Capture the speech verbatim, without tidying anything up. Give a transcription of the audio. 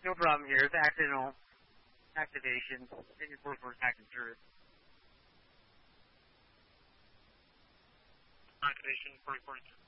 no problem here. It's accidental activation. Maybe four four acting through it. Activation four four.